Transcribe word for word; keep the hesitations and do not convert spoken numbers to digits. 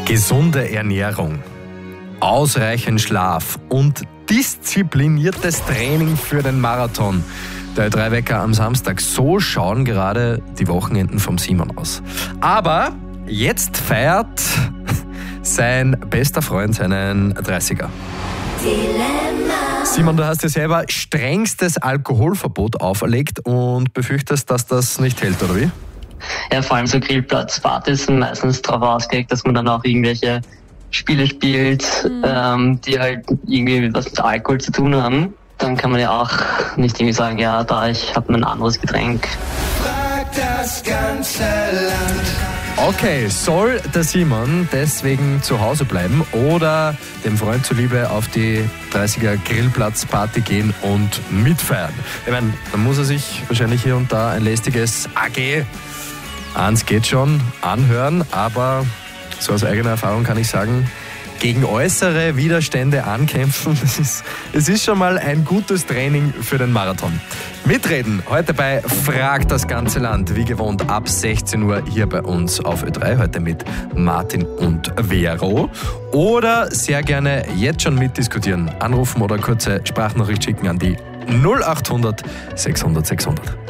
Gesunde Ernährung, ausreichend Schlaf und diszipliniertes Training für den Marathon. Der Ö drei Wecker am Samstag. So schauen gerade die Wochenenden vom Simon aus. Aber jetzt feiert sein bester Freund seinen dreißiger. Simon, du hast dir selber strengstes Alkoholverbot auferlegt und befürchtest, dass das nicht hält, oder wie? Ja, vor allem so Grillplatzpartys sind meistens darauf ausgelegt, dass man dann auch irgendwelche Spiele spielt, mhm. ähm, die halt irgendwie was mit Alkohol zu tun haben. Dann kann man ja auch nicht irgendwie sagen, ja, da ich habe ein anderes Getränk. Frag das ganze Land. Okay, soll der Simon deswegen zu Hause bleiben oder dem Freund zuliebe auf die dreißiger Grillplatzparty gehen und mitfeiern? Ich meine, dann muss er sich wahrscheinlich hier und da ein lästiges A G, eins geht schon, anhören, aber so aus eigener Erfahrung kann ich sagen, gegen äußere Widerstände ankämpfen, das ist, das ist schon mal ein gutes Training für den Marathon. Mitreden heute bei Frag das ganze Land, wie gewohnt ab sechzehn Uhr hier bei uns auf Ö drei, heute mit Martin und Vero. Oder sehr gerne jetzt schon mitdiskutieren, anrufen oder kurze Sprachnachricht schicken an die null acht hundert sechshundert sechshundert.